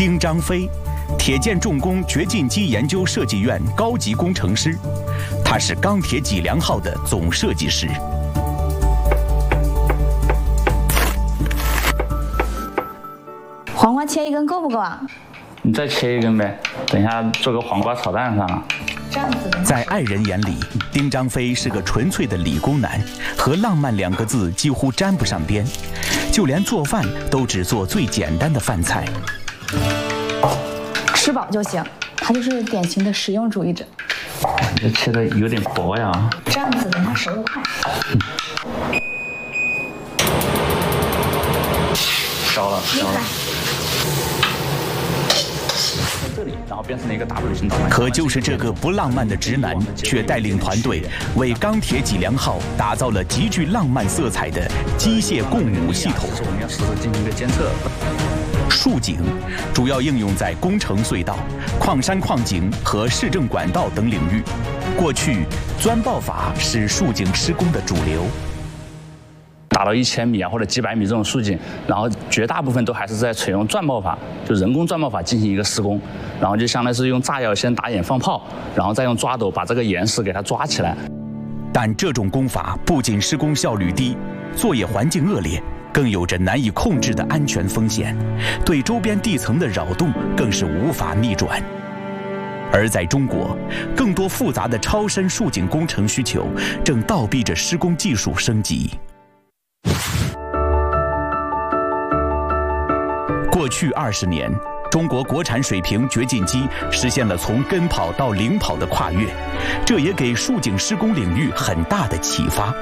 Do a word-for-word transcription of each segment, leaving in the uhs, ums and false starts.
丁章飞，铁建重工掘进机研究设计院高级工程师，他是钢铁脊梁号的总设计师。 黄瓜切一根够不够啊？ 你再切一根呗，等一下做个黄瓜炒蛋算了。 这样子的。 在爱人眼里，丁章飞是个纯粹的理工男，和浪漫两个字几乎沾不上边，就连做饭都只做最简单的饭菜。 吃饱就行，他就是典型的实用主义者。 这切的有点薄呀。 这样子等它熟得快。 嗯烧了，烧了。这里，然后变成了一个 W 型导弹。 可就是这个不浪漫的直男，却带领团队为钢铁脊梁号打造了极具浪漫色彩的机械共舞系统。 我们要实时进行一个监测。 竖井主要应用在工程隧道、矿山矿井和市政管道等领域。过去，钻爆法是竖井施工的主流。 打到一千米啊或者几百米这种竖井，然后绝大部分都还是在采用钻爆法，就人工钻爆法进行一个施工，然后就相当于是用炸药先打眼放炮，然后再用抓斗把这个岩石给它抓起来。 但这种工法不仅施工效率低，作业环境恶劣，更有着难以控制的安全风险，对周边地层的扰动更是无法逆转。而在中国，更多复杂的超深竖井工程需求正倒逼着施工技术升级。过去二十年，中国国产水平掘进机实现了从跟跑到领跑的跨越，这也给竖井施工领域很大的启发。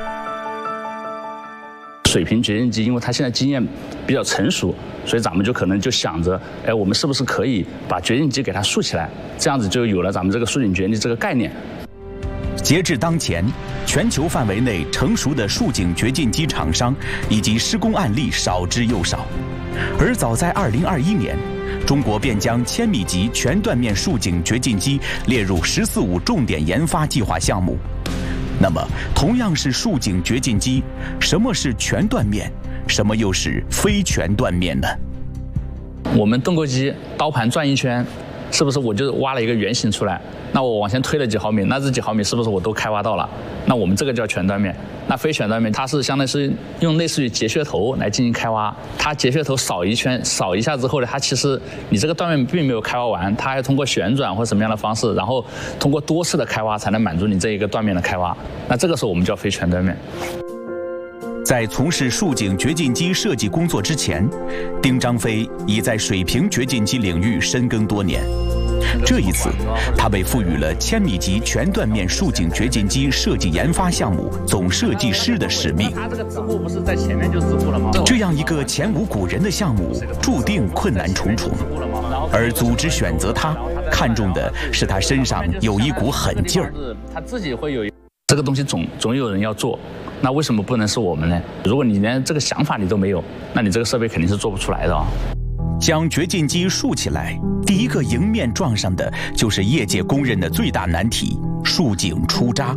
水平掘进机，因为它现在经验比较成熟，所以咱们就可能就想着，哎，我们是不是可以把掘进机给它竖起来？这样子就有了咱们这个竖井掘进机这个概念。 截至当前，全球范围内成熟的竖井掘进机厂商以及施工案例少之又少。而早在二零二一年，中国便将千米级全断面竖井掘进机列入“十四五”重点研发计划项目。那么，同样是竖井掘进机，什么是全断面？什么又是非全断面呢？ 我们动钩机刀盘转一圈，是不是我就挖了一个圆形出来？那我往前推了几毫米，那这几毫米是不是我都开挖到了？那我们这个叫全断面。那非全断面，它是相当于是用类似于截削头来进行开挖。它截削头扫一圈，扫一下之后呢，它其实你这个断面并没有开挖完，它还要通过旋转或什么样的方式，然后通过多次的开挖才能满足你这一个断面的开挖。那这个时候我们叫非全断面。 在从事竖井掘进机设计工作之前，丁章飞已在水平掘进机领域深耕多年。这一次，他被赋予了千米级全断面竖井掘进机设计研发项目总设计师的使命。 他这个支部不是在前面就支部了吗？ 这样一个前无古人的项目，注定困难重重。而组织选择他，看重的是他身上有一股狠劲儿。 他自己会有这个东西总总有人要做，那为什么不能是我们呢？如果你连这个想法你都没有，那你这个设备肯定是做不出来的啊。 将掘进机竖起来，第一个迎面撞上的就是业界公认的最大难题——竖井出渣。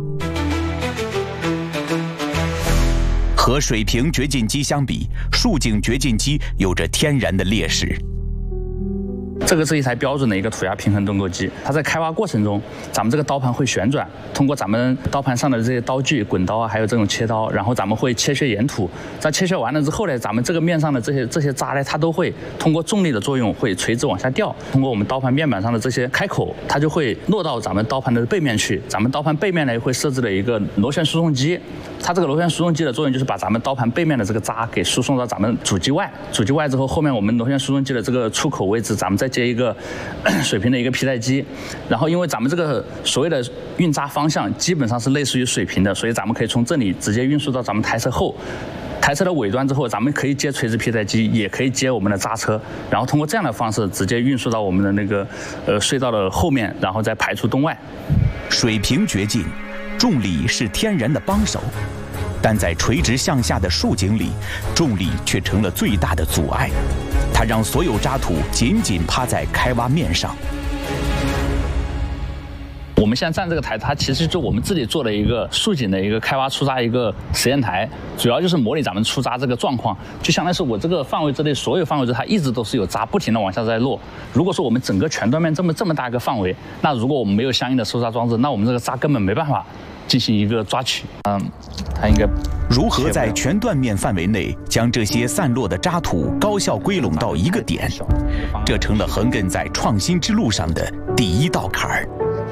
和水平掘进机相比，竖井掘进机有着天然的劣势。 这个是一台标准的一个土压平衡动钩机，它在开挖过程中，咱们这个刀盘会旋转，通过咱们刀盘上的这些刀具、滚刀啊，还有这种切刀，然后咱们会切削岩土。在切削完了之后呢，咱们这个面上的这些这些渣呢，它都会通过重力的作用会垂直往下掉，通过我们刀盘面板上的这些开口，它就会落到咱们刀盘的背面去。咱们刀盘背面呢会设置了一个螺旋输送机，它这个螺旋输送机的作用就是把咱们刀盘背面的这个渣给输送到咱们主机外，主机外之后，后面我们螺旋输送机的这个出口位置，咱们再接一个水平的一个皮带机，然后因为咱们这个所谓的运渣方向基本上是类似于水平的，所以咱们可以从这里直接运输到咱们台车后。台车的尾端之后，咱们可以接垂直皮带机，也可以接我们的渣车，然后通过这样的方式直接运输到我们的那个呃隧道的后面，然后再排出洞外。 水平掘进，重力是天然的帮手，但在垂直向下的竖井里，重力却成了最大的阻碍。它让所有渣土紧紧趴在开挖面上。 我们现在站这个台，它其实就我们自己做的一个竖井的一个开挖出渣一个实验台，主要就是模拟咱们出渣这个状况，就相当于是我这个范围之内所有范围之内它一直都是有渣不停的往下在落。如果说我们整个全断面这么这么大一个范围，那如果我们没有相应的收渣装置，那我们这个渣根本没办法进行一个抓取。嗯，它应该如何在全断面范围内将这些散落的渣土高效归拢到一个点，这成了横亘在创新之路上的第一道坎儿。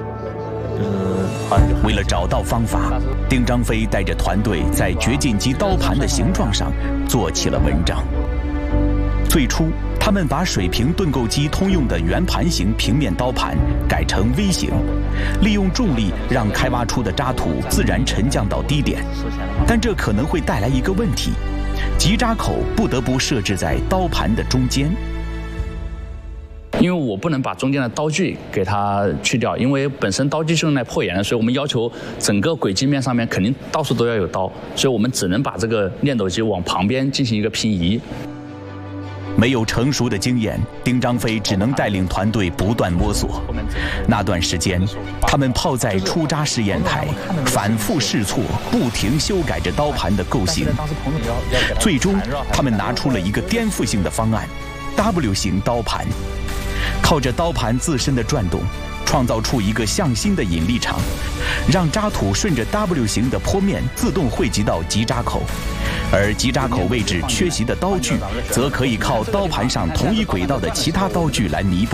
为了找到方法，丁张飞带着团队在掘进机刀盘的形状上做起了文章。最初，他们把水平盾构机通用的圆盘形平面刀盘改成 V 型，利用重力让开挖出的渣土自然沉降到低点。但这可能会带来一个问题，集渣口不得不设置在刀盘的中间。 因为我不能把中间的刀具给它去掉，因为本身刀具是用来破岩的，所以我们要求整个轨迹面上面肯定到处都要有刀，所以我们只能把这个链斗机往旁边进行一个平移。 没有成熟的经验，丁张飞只能带领团队不断摸索。那段时间，他们泡在出渣试验台，反复试错，不停修改着刀盘的构型。最终，他们拿出了一个颠覆性的方案 ：W 型刀盘。靠着刀盘自身的转动，创造出一个向心的引力场，让渣土顺着 W 型的坡面自动汇集到集渣口，而集渣口位置缺席的刀具，则可以靠刀盘上同一轨道的其他刀具来弥补。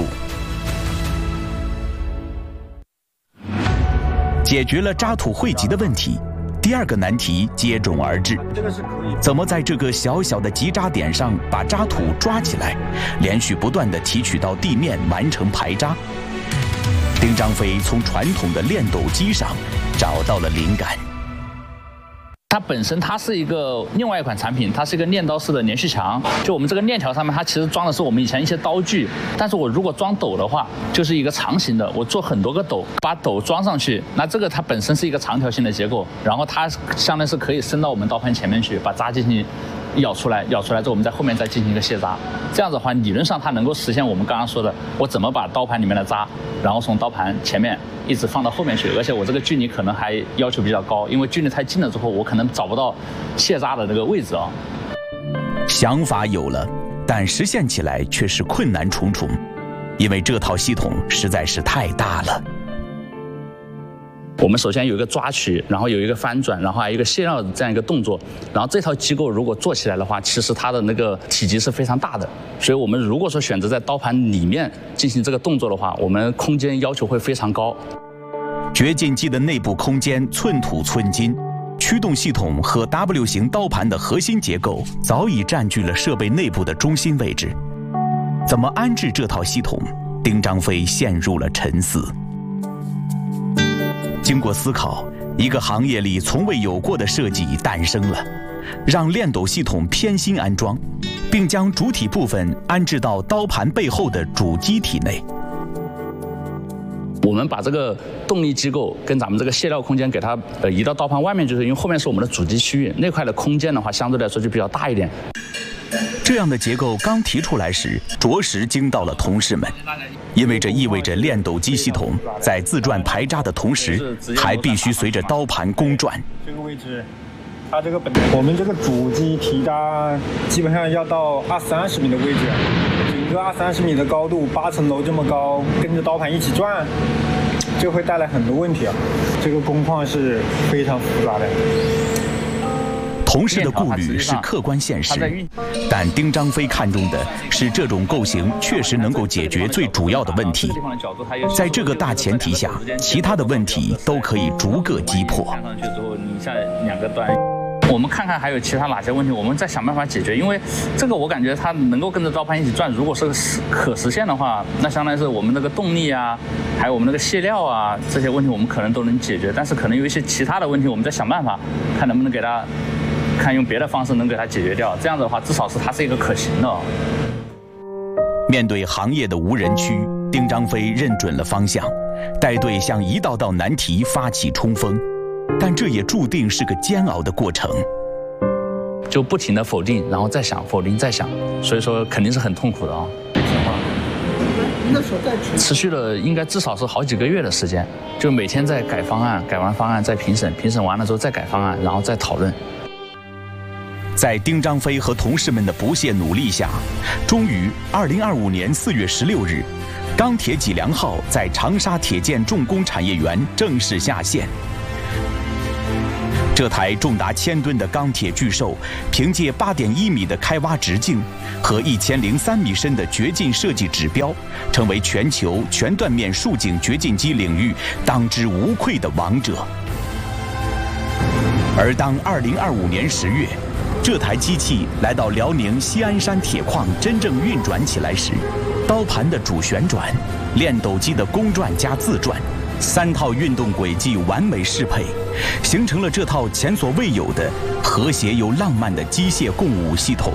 解决了渣土汇集的问题，第二个难题接踵而至：怎么在这个小小的集渣点上把渣土抓起来，连续不断地提取到地面，完成排渣？丁张飞从传统的链斗机上找到了灵感。 它本身它是一个另外一款产品，它是一个链刀式的连续墙。就我们这个链条上面，它其实装的是我们以前一些刀具，但是我如果装斗的话，就是一个长形的，我做很多个斗，把斗装上去，那这个它本身是一个长条形的结构，然后它相当于是可以伸到我们刀盘前面去，把渣进行舀出来，舀出来之后我们在后面再进行一个卸渣。这样子的话，理论上它能够实现我们刚刚说的，我怎么把刀盘里面的渣，然后从刀盘前面一直放到后面去，而且我这个距离可能还要求比较高，因为距离太近了之后，我可能找不到卸渣的这个位置啊。 想法有了，但实现起来却是困难重重，因为这套系统实在是太大了。 我们首先有一个抓取，然后有一个翻转，然后还有一个卸料的这样一个动作。然后这套机构如果做起来的话，其实它的那个体积是非常大的。所以我们如果说选择在刀盘里面进行这个动作的话，我们空间要求会非常高。 掘进机的内部空间寸土寸金，驱动系统和 W 型刀盘的核心结构早已占据了设备内部的中心位置。怎么安置这套系统？丁张飞陷入了沉思。经过思考，一个行业里从未有过的设计诞生了，让链斗系统偏心安装，并将主体部分安置到刀盘背后的主机体内。 我们把这个动力机构跟咱们这个卸料空间给它呃移到刀盘外面，就是因为后面是我们的主机区域，那块的空间的话相对来说就比较大一点。 这样的结构刚提出来时，着实惊到了同事们，因为这意味着链斗机系统在自转排渣的同时，还必须随着刀盘公转。 这个位置，它这个本我们这个主机提渣基本上要到二三十米的位置，整个二三十米的高度，八层楼这么高，跟着刀盘一起转，这会带来很多问题啊。这个工况是非常复杂的。 同事的顾虑是客观现实，但丁张飞看中的是这种构型确实能够解决最主要的问题。在这个大前提下，其他的问题都可以逐个击破。 上去之后，你像两个端，我们看看还有其他哪些问题，我们再想办法解决。因为这个我感觉它能够跟着刀盘一起转，如果是实可实现的话，那相当于是我们那个动力啊，还有我们那个卸料啊这些问题我们可能都能解决，但是可能有一些其他的问题，我们再想办法看能不能给它。看用别的方式能给它解决掉，这样的话至少是它是一个可行的。 面对行业的无人区，丁张飞认准了方向，带队向一道道难题发起冲锋，但这也注定是个煎熬的过程。 就不停的否定，然后再想，否定再想，所以说肯定是很痛苦的啊。 那时候在持续了应该至少是好几个月的时间，就每天在改方案，改完方案再评审，评审完了之后再改方案，然后再讨论。 在丁章飞和同事们的不懈努力下，终于二零二五年四月十六日，钢铁脊梁号在长沙铁建重工产业园正式下线。这台重达千吨的钢铁巨兽，凭借八点一米的开挖直径和一千零三米深的掘进设计指标，成为全球全断面竖井掘进机领域当之无愧的王者。而当二零二五年十月，这台机器来到辽宁西安山铁矿真正运转起来时，刀盘的主旋转、链斗机的公转加自转，三套运动轨迹完美适配，形成了这套前所未有的和谐又浪漫的机械共舞系统。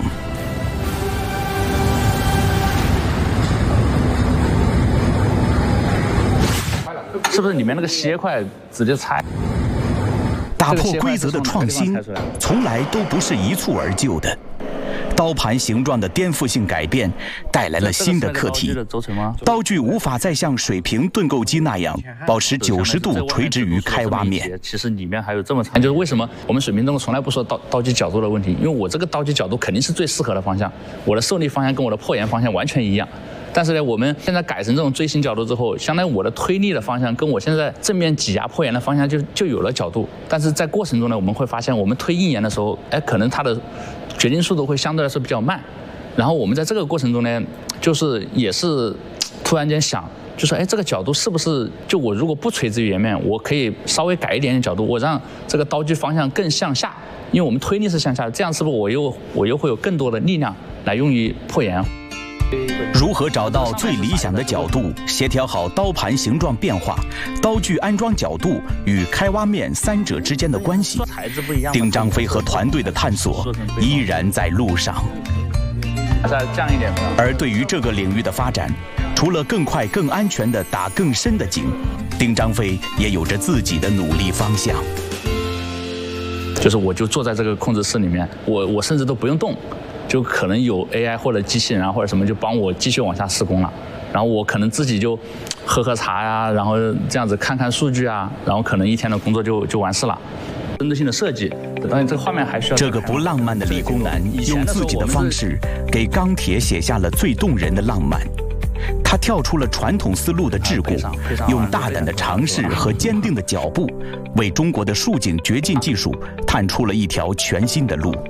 是不是里面那个楔块直接拆？ 打破规则的创新，从来都不是一蹴而就的。刀盘形状的颠覆性改变带来了新的课题，刀具无法再像水平盾构机那样保持九十度垂直于开挖面。 其实里面还有这么长，就是为什么我们水平盾构从来不说刀刀具角度的问题，因为我这个刀具角度肯定是最适合的方向，我的受力方向跟我的破岩方向完全一样。但是呢，我们现在改成这种锥形角度之后，相当于我的推力的方向跟我现在正面挤压破岩的方向就就有了角度。但是在过程中呢，我们会发现，我们推硬岩的时候，哎，可能它的掘进速度会相对来说比较慢。然后我们在这个过程中呢，就是也是突然间想，就说，哎，这个角度是不是就我如果不垂直于岩面，我可以稍微改一点点角度，我让这个刀具方向更向下，因为我们推力是向下的，这样是不是我又我又会有更多的力量来用于破岩？ 如何找到最理想的角度，协调好刀盘形状变化、刀具安装角度与开挖面三者之间的关系，丁章飞和团队的探索依然在路上。 再降一点。 而对于这个领域的发展，除了更快、更安全的打更深的井，丁章飞也有着自己的努力方向。 就是我就坐在这个控制室里面，我我甚至都不用动。就可能有 A I 或者机器人啊或者什么就帮我继续往下施工了，然后我可能自己就喝喝茶呀，然后这样子看看数据啊，然后可能一天的工作就就完事了。针对性的设计，当然这个画面还需要。 这个不浪漫的理工男用自己的方式给钢铁写下了最动人的浪漫。他跳出了传统思路的桎梏，用大胆的尝试和坚定的脚步，为中国的竖井掘进技术探出了一条全新的路。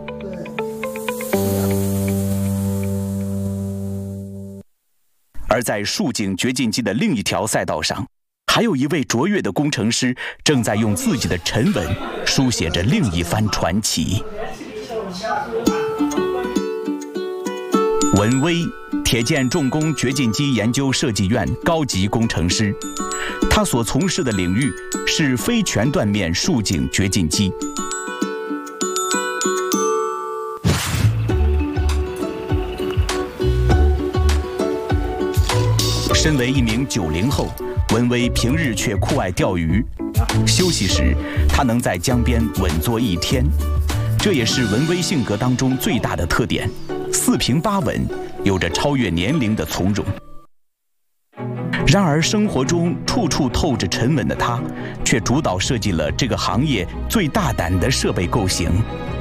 而在竖井掘进机的另一条赛道上，还有一位卓越的工程师正在用自己的沉稳书写着另一番传奇。文威，铁建重工掘进机研究设计院高级工程师，他所从事的领域是非全断面竖井掘进机。身为一名九零后，文威平日却酷爱钓鱼，休息时他能在江边稳坐一天，这也是文威性格当中最大的特点，四平八稳，有着超越年龄的从容。然而生活中处处透着沉稳的他，却主导设计了这个行业最大胆的设备构型。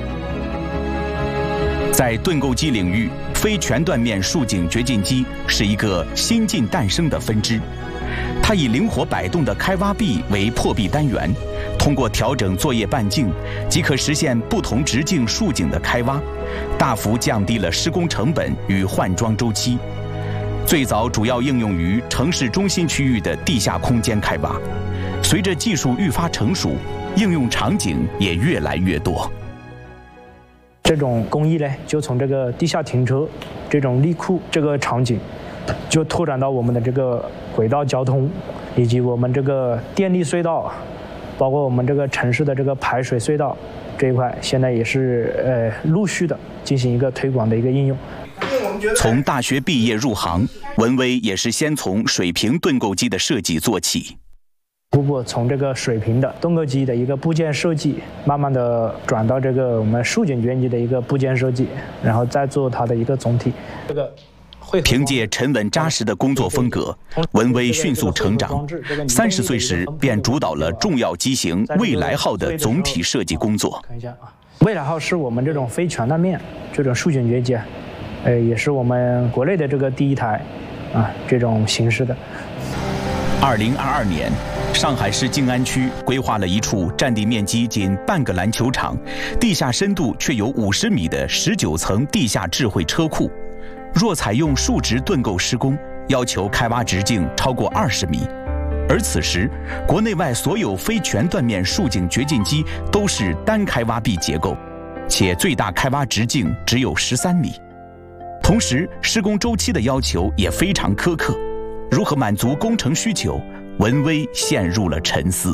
在盾构机领域，非全断面竖井掘进机是一个新近诞生的分支。它以灵活摆动的开挖臂为破壁单元，通过调整作业半径，即可实现不同直径竖井的开挖，大幅降低了施工成本与换装周期。最早主要应用于城市中心区域的地下空间开挖，随着技术愈发成熟，应用场景也越来越多。 这种工艺呢，就从这个地下停车、这种力库这个场景，就拓展到我们的这个轨道交通，以及我们这个电力隧道，包括我们这个城市的这个排水隧道这一块，现在也是呃陆续的进行一个推广的一个应用。 从大学毕业入行，文威也是先从水平盾构机的设计做起。 逐步从这个水平的盾构机的一个部件设计，慢慢的转到这个我们竖井掘进机的一个部件设计，然后再做它的一个总体。这个凭借沉稳扎实的工作风格，文威迅速成长。三十岁时便主导了重要机型未来号的总体设计工作。 看一下啊，未来号是我们这种非全断面这种竖井掘机，呃，也是我们国内的这个第一台啊这种形式的。 二零二二年。上海市静安区规划了一处占地面积仅半个篮球场、地下深度却有五十米的十九层地下智慧车库。若采用竖直盾构施工，要求开挖直径超过二十米。而此时，国内外所有非全断面竖井掘进机都是单开挖壁结构，且最大开挖直径只有十三米。同时，施工周期的要求也非常苛刻。如何满足工程需求？文威陷入了沉思。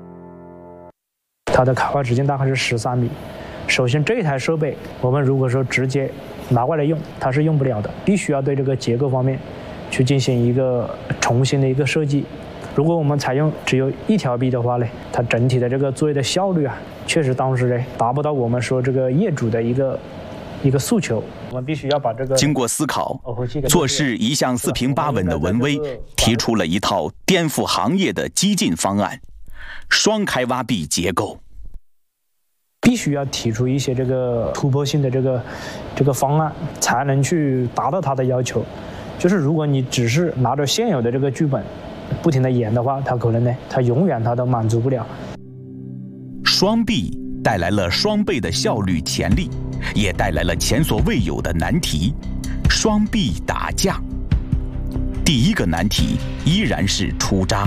它的开挖直径大概是十三米。首先，这一台设备我们如果说直接拿过来用，它是用不了的，必须要对这个结构方面去进行一个重新的一个设计。如果我们采用只有一条壁的话呢，它整体的这个作业的效率啊，确实当时呢达不到我们说这个业主的一个一个诉求。我们必须要把这个经过思考，做事一向四平八稳的文威提出了一套颠覆行业的激进方案——双开挖壁结构。 必须要提出一些这个突破性的这个这个方案，才能去达到它的要求。就是如果你只是拿着现有的这个剧本，不停的演的话，它可能呢，它永远它都满足不了。 双壁带来了双倍的效率潜力，也带来了前所未有的难题——双壁打架。第一个难题依然是出渣。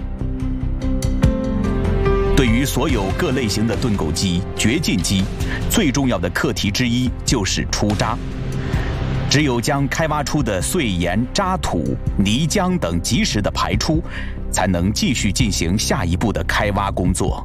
对于所有各类型的盾构机、掘进机，最重要的课题之一就是出渣。只有将开挖出的碎岩、渣土、泥浆等及时的排出，才能继续进行下一步的开挖工作。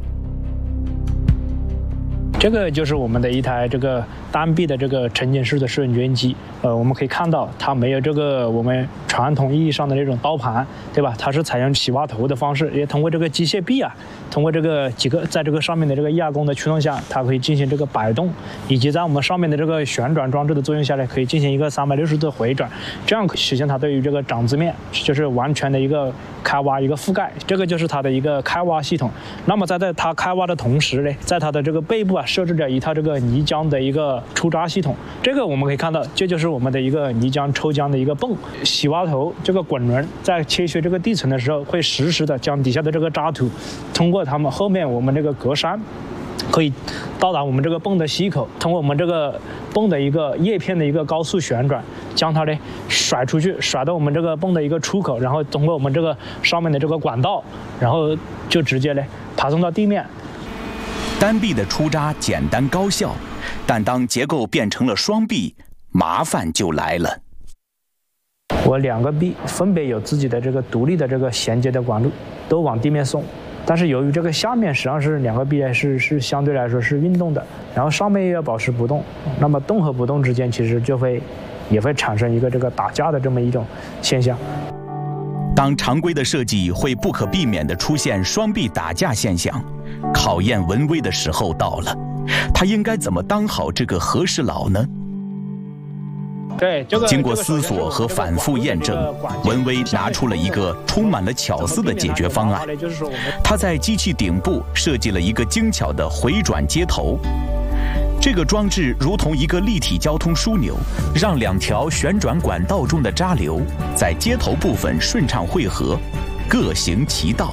这个就是我们的一台这个单臂的这个沉浸式的摄影掘进机，呃，我们可以看到它没有这个我们传统意义上的那种刀盘，对吧？它是采用起挖头的方式，也通过这个机械臂啊，通过这个几个在这个上面的这个压工的驱动下，它可以进行这个摆动，以及在我们上面的这个旋转装置的作用下呢，可以进行一个三百六十度的回转，这样实现它对于这个掌子面就是完全的一个开挖一个覆盖，这个就是它的一个开挖系统。那么在在它开挖的同时呢，在它的这个背部啊设置着一套这个泥浆的一个出渣系统，这个我们可以看到，这就是我们的一个泥浆抽浆的一个泵。洗挖头这个滚轮在切削这个地层的时候，会实时的将底下的这个渣土通过它们后面我们这个格栅，可以到达我们这个泵的吸口，通过我们这个泵的一个叶片的一个高速旋转，将它呢甩出去，甩到我们这个泵的一个出口，然后通过我们这个上面的这个管道，然后就直接呢爬送到地面。 单臂的出渣简单高效，但当结构变成了双臂，麻烦就来了。 我两个臂分别有自己的这个独立的这个衔接的管路，都往地面送。但是由于这个下面实际上是两个臂是是相对来说是运动的，然后上面又要保持不动，那么动和不动之间其实就会也会产生一个这个打架的这么一种现象。 当常规的设计会不可避免地出现双臂打架现象，考验文威的时候到了，他应该怎么当好这个和事佬呢？ 对，这个经过思索和反复验证，文威拿出了一个充满了巧思的解决方案。他在机器顶部设计了一个精巧的回转接头，这个装置如同一个立体交通枢纽，让两条旋转管道中的渣流在接头部分顺畅汇合，各行其道。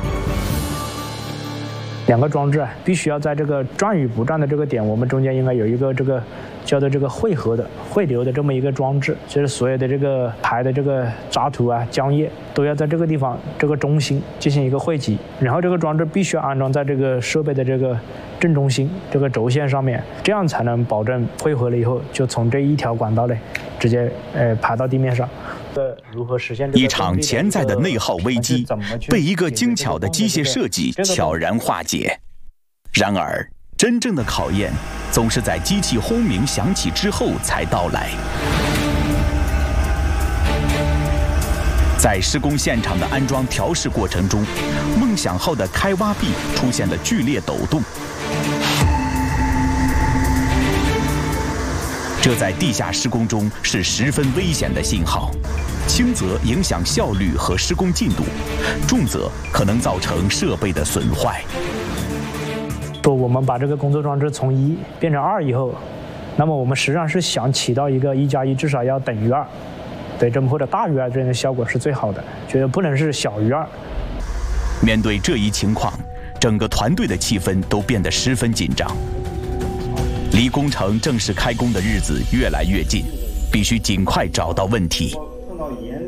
两个装置啊，必须要在这个转与不转的这个点，我们中间应该有一个这个叫做这个汇合的汇流的这么一个装置，就是所有的这个排的这个渣土啊、浆液都要在这个地方这个中心进行一个汇集，然后这个装置必须要安装在这个设备的这个正中心这个轴线上面，这样才能保证汇合了以后就从这一条管道内直接呃排到地面上。如何实现一场潜在的内耗危机被一个精巧的机械设计悄然化解。然而，真正的考验总是在机器轰鸣响起之后才到来。在施工现场的安装调试过程中，梦想号的开挖臂出现了剧烈抖动。 这在地下施工中是十分危险的信号，轻则影响效率和施工进度，重则可能造成设备的损坏。 说我们把这个工作装置从一变成二以后，那么我们实际上是想起到一个一加一至少要等于二，对，这么或者大于二这样的效果是最好的，觉得不能是小于二。 面对这一情况，整个团队的气氛都变得十分紧张。离工程正式开工的日子越来越近，必须尽快找到问题。 碰到严